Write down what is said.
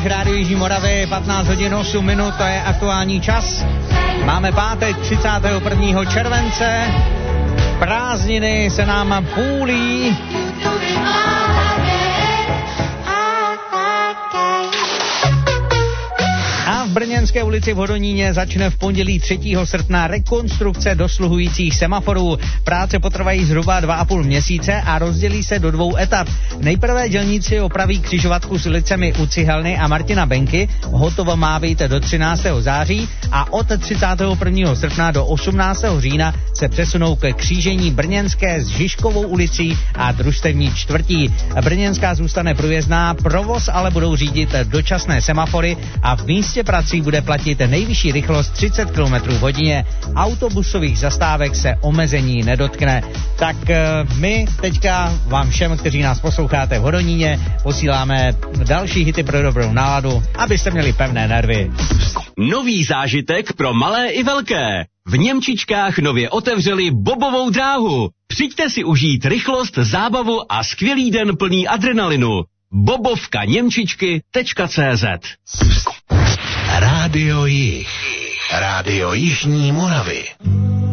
Jich, Rádio Jižní Moravy, 15 hodin 8 minut, to je aktuální čas. Máme pátek 31. července, prázdniny se nám půlí. A v Brněnské ulici v Hodoníně začne v pondělí 3. srpna rekonstrukce dosluhujících semaforů. Práce potrvají zhruba 2,5 měsíce a rozdělí se do 2 etap. Nejprve dělníci opraví křižovatku s ulicemi u Cihelny a Martina Benky. Hotovo má být do 13. září a od 31. srpna do 18. října se přesunou ke křížení Brněnské s Žižkovou ulicí a družstevní čtvrtí. Brněnská zůstane průjezdná, provoz ale budou řídit dočasné semafory a v místě prací bude platit nejvyšší rychlost 30 km v hodině. Autobusových zastávek se omezení nedotkne. Tak my teďka vám všem, kteří nás posloucháte v Hodoníně, posíláme další hity pro dobrou náladu, abyste měli pevné nervy. Nový zážitek pro malé i velké. V Němčičkách nově otevřeli bobovou dráhu. Přijďte si užít rychlost, zábavu a skvělý den plný adrenalinu. bobovkaněmčičky.cz Rádio Jih. Rádio Jižní Moravy.